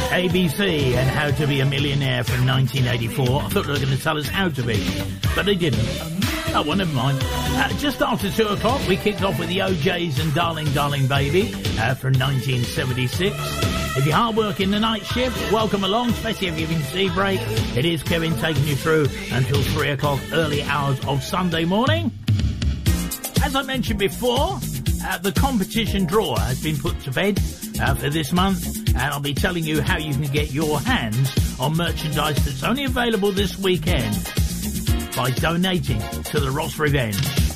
ABC and How to Be a Millionaire from 1984. I thought they were going to tell us how to be, but they didn't. Oh, well, never mind. Just after 2 o'clock, we kicked off with the OJs and Darling, Darling Baby from 1976. If you're hard working the night shift, welcome along, especially if you're in tea break. It is Kevin taking you through until 3 o'clock, early hours of Sunday morning. As I mentioned before, the competition draw has been put to bed for this month, and I'll be telling you how you can get your hands on merchandise that's only available this weekend by donating to the Ross Revenge.